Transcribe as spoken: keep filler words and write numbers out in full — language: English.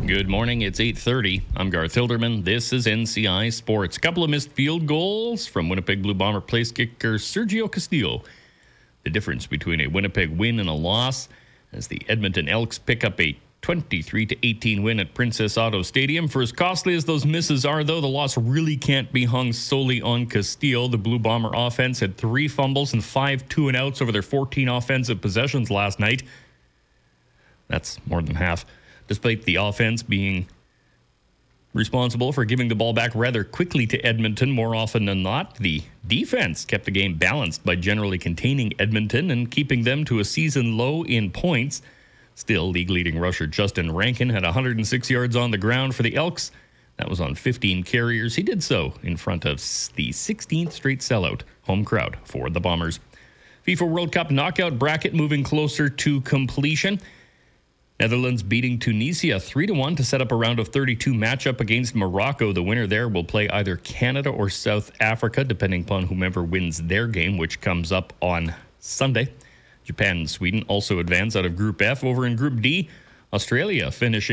Good morning. It's eight thirty. I'm Garth Hilderman. This is N C I Sports. A couple of missed field goals from Winnipeg Blue Bomber place kicker Sergio Castillo. The difference between a Winnipeg win and a loss as the Edmonton Elks pick up a twenty-three to eighteen win at Princess Auto Stadium. For as costly as those misses are, though, the loss really can't be hung solely on Castillo. The Blue Bomber offense had three fumbles and five two and outs over their fourteen offensive possessions last night. That's more than half. Despite the offense being responsible for giving the ball back rather quickly to Edmonton more often than not, the defense kept the game balanced by generally containing Edmonton and keeping them to a season low in points. Still, league-leading rusher Justin Rankin had one hundred six yards on the ground for the Elks. That was on fifteen carriers. He did so in front of the sixteenth straight sellout home crowd for the Bombers. FIFA World Cup knockout bracket moving closer to completion. Netherlands beating Tunisia three to one to set up a round of thirty-two matchup against Morocco. The winner there will play either Canada or South Africa, depending upon whomever wins their game, which comes up on Sunday. Japan and Sweden also advance out of Group F. Over in Group D, Australia finishing